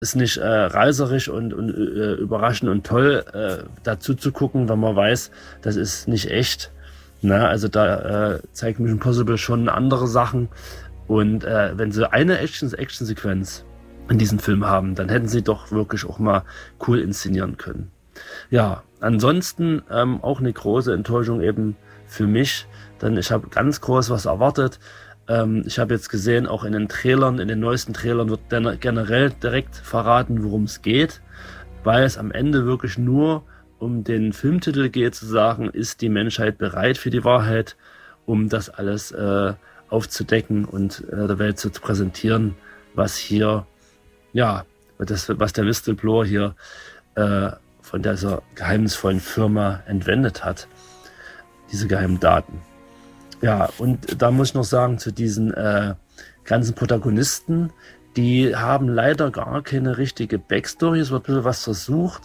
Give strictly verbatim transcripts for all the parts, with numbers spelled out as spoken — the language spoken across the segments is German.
ist nicht äh, reißerisch und, und äh, überraschend und toll, äh, dazu zu gucken, wenn man weiß, das ist nicht echt. Na, also da äh, zeigt Mission Impossible schon andere Sachen. Und äh, wenn sie eine Action, Action-Sequenz in diesem Film haben, dann hätten sie doch wirklich auch mal cool inszenieren können. Ja, ansonsten ähm, auch eine große Enttäuschung eben für mich, denn ich habe ganz groß was erwartet. Ähm, ich habe jetzt gesehen, auch in den Trailern, in den neuesten Trailern wird dann generell direkt verraten, worum es geht, weil es am Ende wirklich nur um den Filmtitel geht, zu sagen, ist die Menschheit bereit für die Wahrheit, um das alles äh, aufzudecken und äh, der Welt zu präsentieren, was hier, ja, das, was der Whistleblower hier äh, von dieser geheimnisvollen Firma entwendet hat, diese geheimen Daten. Ja, und da muss ich noch sagen, zu diesen äh, ganzen Protagonisten, die haben leider gar keine richtige Backstory, es wird ein bisschen was versucht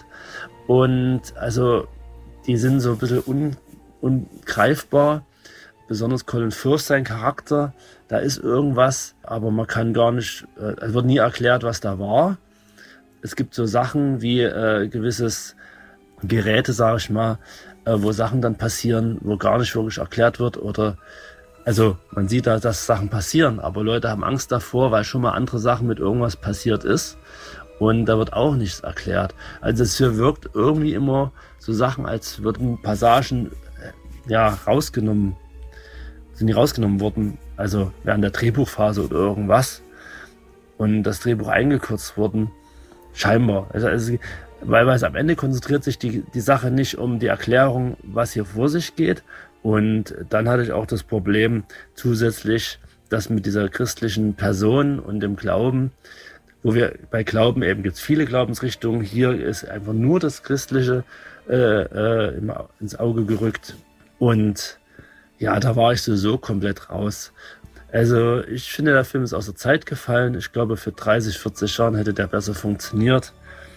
und also die sind so ein bisschen un, ungreifbar, besonders Colin Firth, sein Charakter, da ist irgendwas, aber man kann gar nicht, äh, es wird nie erklärt, was da war. Es gibt so Sachen wie äh, gewisses Geräte, sage ich mal, äh, wo Sachen dann passieren, wo gar nicht wirklich erklärt wird oder, also man sieht da, dass Sachen passieren, aber Leute haben Angst davor, weil schon mal andere Sachen mit irgendwas passiert ist und da wird auch nichts erklärt. Also es hier wirkt irgendwie immer so Sachen, als würden Passagen äh, ja rausgenommen, sind die rausgenommen worden, also während der Drehbuchphase oder irgendwas und das Drehbuch eingekürzt worden, scheinbar. Also, also weil, weil es am Ende konzentriert sich die, die Sache nicht um die Erklärung, was hier vor sich geht. Und dann hatte ich auch das Problem zusätzlich, dass mit dieser christlichen Person und dem Glauben, wo wir bei Glauben eben gibt es viele Glaubensrichtungen, hier ist einfach nur das Christliche äh, äh, ins Auge gerückt. Und ja, da war ich sowieso komplett raus. Also ich finde, der Film ist aus der Zeit gefallen. Ich glaube, für dreißig, vierzig Jahren hätte der besser funktioniert.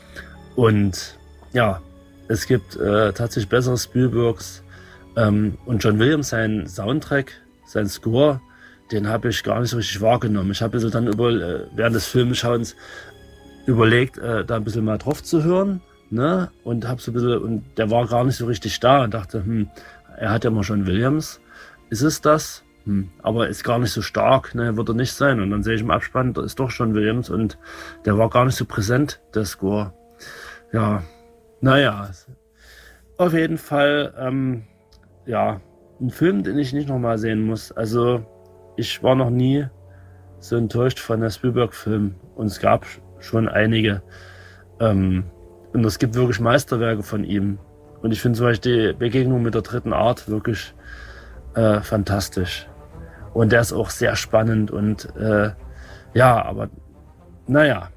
Und ja, es gibt äh, tatsächlich bessere Spielbergs. Ähm, und John Williams, sein Soundtrack, sein Score, den habe ich gar nicht so richtig wahrgenommen. Ich habe also dann über, äh, während des Filmschauens überlegt, äh, da ein bisschen mal drauf zu hören. Ne? Und habe so ein bisschen, und der war gar nicht so richtig da und dachte, hm, er hat ja mal John Williams. Ist es das? Hm, aber ist gar nicht so stark, ne, wird er nicht sein. Und dann sehe ich im Abspann, da ist doch John Williams und der war gar nicht so präsent, der Score. Ja, naja, auf jeden Fall, ähm, ja, ein Film, den ich nicht nochmal sehen muss. Also, ich war noch nie so enttäuscht von der Spielberg-Film und es gab schon einige. Ähm, und es gibt wirklich Meisterwerke von ihm. Und ich finde zum Beispiel die Begegnung mit der dritten Art wirklich äh, fantastisch. Und der ist auch sehr spannend und äh, ja, aber naja.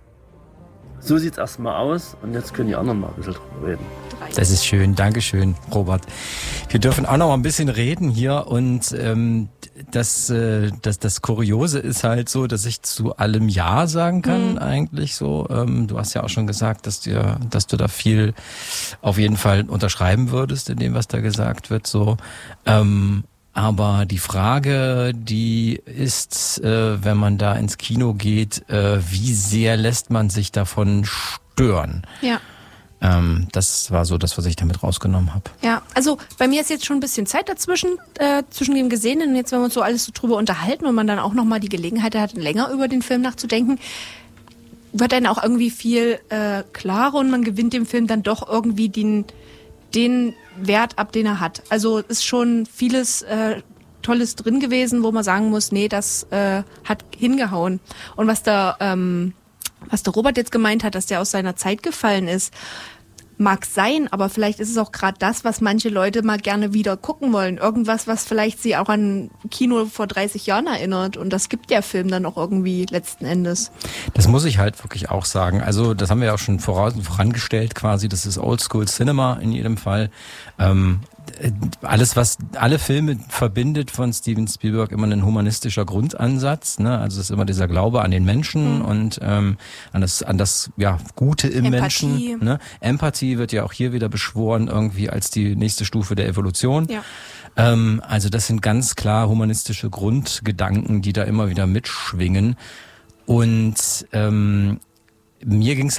So sieht's erstmal aus und jetzt können die anderen mal ein bisschen drüber reden. Das ist schön, Dankeschön, Robert. Wir dürfen auch noch mal ein bisschen reden hier und ähm, das, äh, das, das Kuriose ist halt so, dass ich zu allem Ja sagen kann, mhm. eigentlich so. Ähm, du hast ja auch schon gesagt, dass dir, dass du da viel auf jeden Fall unterschreiben würdest in dem, was da gesagt wird. So. Ähm, Aber die Frage, die ist, äh, wenn man da ins Kino geht, äh, wie sehr lässt man sich davon stören? Ja. Ähm, das war so das, was ich damit rausgenommen habe. Ja, also bei mir ist jetzt schon ein bisschen Zeit dazwischen, äh, zwischen dem Gesehenen und jetzt, wenn wir uns so alles so drüber unterhalten und man dann auch nochmal die Gelegenheit hat, länger über den Film nachzudenken, wird dann auch irgendwie viel äh, klarer und man gewinnt dem Film dann doch irgendwie den... den Wert ab, den er hat. Also ist schon vieles äh, Tolles drin gewesen, wo man sagen muss, nee, das äh, hat hingehauen. Und was der, ähm, was der Robert jetzt gemeint hat, dass der aus seiner Zeit gefallen ist, mag sein, aber vielleicht ist es auch gerade das, was manche Leute mal gerne wieder gucken wollen. Irgendwas, was vielleicht sie auch an Kino vor dreißig Jahren erinnert. Und das gibt der Film dann auch irgendwie letzten Endes. Das muss ich halt wirklich auch sagen. Also das haben wir ja auch schon voraus, vorangestellt quasi. Das ist Oldschool Cinema in jedem Fall. Ähm, alles, was alle Filme verbindet von Steven Spielberg, immer ein humanistischer Grundansatz, ne? Also es ist immer dieser Glaube an den Menschen mhm. und ähm, an das, an das ja Gute im Empathie. Menschen. Ne? Empathie wird ja auch hier wieder beschworen irgendwie als die nächste Stufe der Evolution. Ja. Ähm, also das sind ganz klar humanistische Grundgedanken, die da immer wieder mitschwingen. Und ähm, mir ging's